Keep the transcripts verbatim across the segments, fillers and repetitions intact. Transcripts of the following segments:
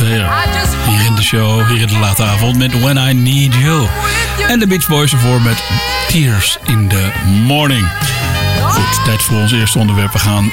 Hier, hier in de show, hier in de late avond met When I Need You. En de Beach Boys ervoor met Tears in the Morning. Goed, tijd voor ons eerste onderwerp. We gaan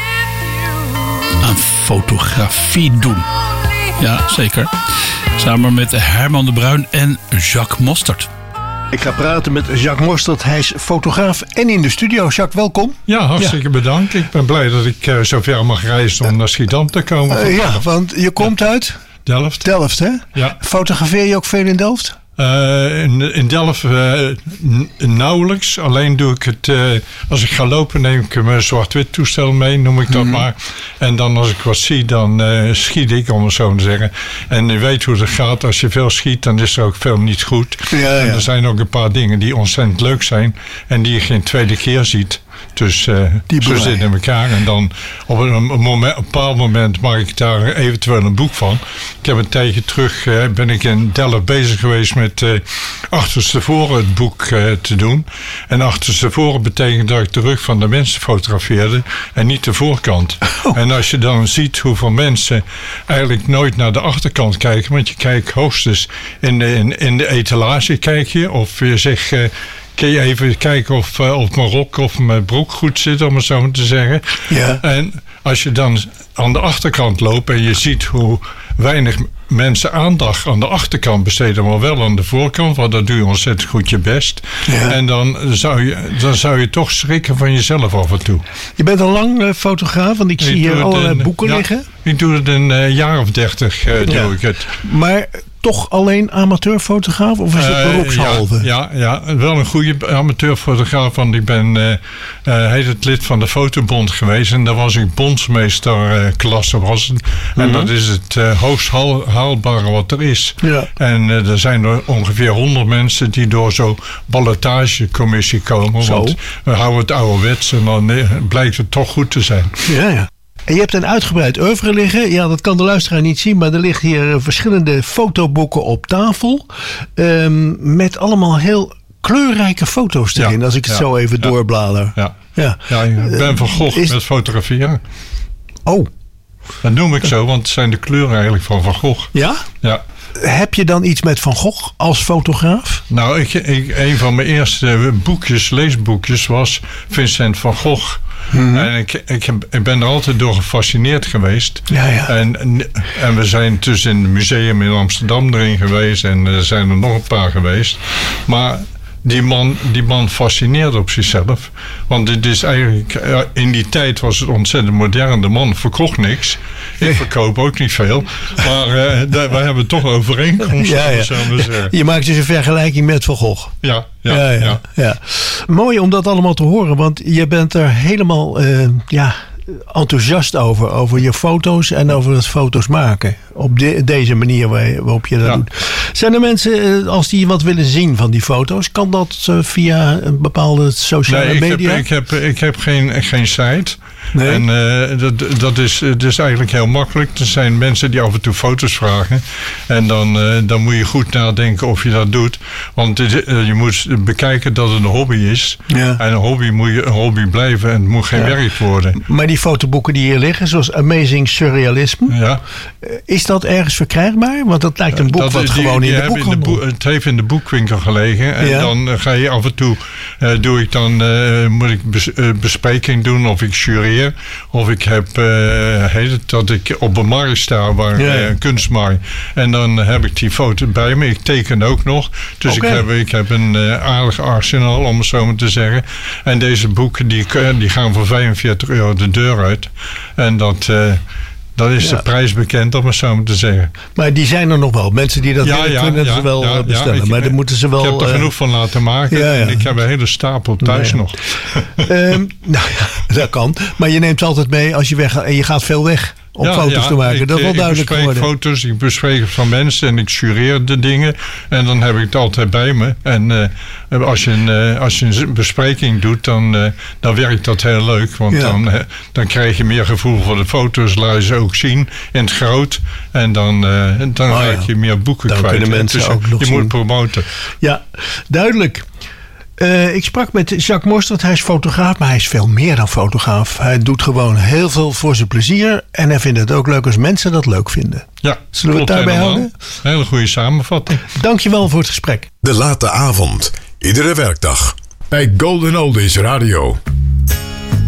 aan fotografie doen. Ja, zeker. Samen met Herman de Bruin en Jacques Mostert. Ik ga praten met Jacques Mostert. Hij is fotograaf en in de studio. Jacques, welkom. Ja, hartstikke ja. bedankt. Ik ben blij dat ik uh, zo ver mag reizen om uh, naar Schiedam te komen. Uh, ja, want je komt ja. uit? Delft. Delft, hè? Ja. Fotografeer je ook veel in Delft? Uh, in, in Delft uh, n- nauwelijks. Alleen doe ik het... Uh, als ik ga lopen neem ik mijn zwart-wit toestel mee, noem ik dat mm-hmm. maar. En dan als ik wat zie, dan uh, schiet ik, om het zo te zeggen. En je weet hoe het gaat. Als je veel schiet, dan is er ook veel niet goed. Ja, ja. En er zijn ook een paar dingen die ontzettend leuk zijn. En die je geen tweede keer ziet. Dus uh, zo zitten in elkaar. En dan op een, een, moment, een bepaald moment maak ik daar eventueel een boek van. Ik heb een tijdje terug uh, ben ik in Delft bezig geweest met uh, achterstevoren het boek uh, te doen. En achterstevoren betekent dat ik de rug van de mensen fotografeerde en niet de voorkant. Oh. En als je dan ziet hoeveel mensen eigenlijk nooit naar de achterkant kijken, want je kijkt hoogstens in de, in, in de etalage kijk je, of je zegt... Uh, kun je even kijken of, uh, of mijn rok of mijn broek goed zit, om het zo te zeggen. Ja. En als je dan aan de achterkant loopt en je ziet hoe weinig mensen aandacht aan de achterkant besteden, maar wel aan de voorkant, want dat doe je ontzettend goed je best. Ja. En dan zou, je, dan zou je toch schrikken van jezelf af en toe. Je bent al lang uh, fotograaf, want ik, ik zie hier allerlei in, boeken ja, liggen. Ik doe het een uh, jaar of dertig, uh, doe ja. ik het. Maar toch alleen amateurfotograaf of is het beroepshalve? Uh, ja, ja, ja, wel een goede amateurfotograaf, want ik ben uh, uh, heet het lid van de Fotobond geweest en daar was ik bondsmeester uh, klasse was het. Mm-hmm. En dat is het uh, hoogst haal, haalbare wat er is. Ja. En uh, er zijn er ongeveer honderd mensen die door zo'n ballotagecommissie komen, Zo. want we houden het ouderwets en dan uh, blijkt het toch goed te zijn. Ja, ja. En je hebt een uitgebreid oeuvre liggen. Ja, dat kan de luisteraar niet zien, maar er liggen hier verschillende fotoboeken op tafel. Um, met allemaal heel kleurrijke foto's erin, ja, als ik het ja, zo even ja, doorblader. Ja, ja. ja ik ben Van Gogh uh, is... met fotograferen. Oh. Dat noem ik zo, want het zijn de kleuren eigenlijk van Van Gogh. Ja? Ja. Heb je dan iets met Van Gogh als fotograaf? Nou, ik, ik, een van mijn eerste boekjes, leesboekjes, was Vincent van Gogh. Mm-hmm. En ik, ik, heb, ik ben er altijd door gefascineerd geweest. Ja, ja. En, en we zijn dus in het museum in Amsterdam erin geweest. En er zijn er nog een paar geweest. Maar die man, die man fascineerde op zichzelf. Want dit is eigenlijk, in die tijd was het ontzettend modern. De man verkocht niks. Ik verkoop ook niet veel. Maar uh, daar, wij hebben toch overeenkomsten. Ja, ja. Je maakt dus een vergelijking met Van Gogh. Ja, ja, ja, ja, ja. ja. Mooi om dat allemaal te horen. Want je bent er helemaal uh, ja, enthousiast over. Over je foto's en over het foto's maken. Op de, deze manier waarop je dat ja. doet. Zijn er mensen, als die wat willen zien van die foto's, kan dat uh, via een bepaalde sociale nee, ik media? Heb, ik heb, ik heb geen, geen site. Nee. En uh, dat, dat, is, dat is eigenlijk heel makkelijk. Er zijn mensen die af en toe foto's vragen. En dan, uh, dan moet je goed nadenken of je dat doet. Want dit, uh, je moet bekijken dat het een hobby is. Ja. En een hobby moet je een hobby blijven en het moet geen ja. werk worden. Maar die fotoboeken die hier liggen, zoals Amazing Surrealism, ja. is dat ergens verkrijgbaar? Want dat lijkt een boek dat, wat die, gewoon die in de boekhandel... Boek, het heeft in de boekwinkel gelegen. En ja. dan uh, ga je af en toe, uh, doe ik dan, uh, moet ik bes, uh, bespreking doen of ik jureer. Of ik heb, uh, heet het, dat ik op een markt sta, waar, ja. uh, een kunstmarkt. En dan heb ik die foto bij me. Ik teken ook nog. Dus okay. ik, heb, ik heb een uh, aardig arsenaal, om het zo maar te zeggen. En deze boeken, die, die gaan voor vijfenveertig euro de deur uit. En dat... Uh, Dat is ja. de prijs bekend, om het zo maar te zeggen. Maar die zijn er nog wel. Mensen die dat ja, willen, ja, kunnen ja, ze wel ja, bestellen. Ja, ik, maar dan moeten ze wel... Ik heb er uh, genoeg van laten maken. Ja, ja. En ik heb een hele stapel thuis nou ja. nog. um, nou ja, dat kan. Maar je neemt altijd mee als je weggaat. En je gaat veel weg om ja, foto's ja, te maken. Ik, dat is wel duidelijk geworden. Ik bespreek foto's, ik bespreek het van mensen en ik jureer de dingen. En dan heb ik het altijd bij me. En uh, als, je een, uh, als je een bespreking doet, dan, uh, dan werkt dat heel leuk. Want ja. dan, uh, dan krijg je meer gevoel voor de foto's. Laat je ze ook zien in het groot. En dan, uh, dan oh, raak je ja. meer boeken dan kwijt. Kunnen mensen dus ook nog je zien. moet promoten. Ja, duidelijk. Uh, ik sprak met Jacques Mostert. Hij is fotograaf, maar hij is veel meer dan fotograaf. Hij doet gewoon heel veel voor zijn plezier. En hij vindt het ook leuk als mensen dat leuk vinden. Ja, zullen we het daarbij helemaal. houden? Hele goede samenvatting. Dankjewel voor het gesprek. De late avond. Iedere werkdag. Bij Golden Oldies Radio.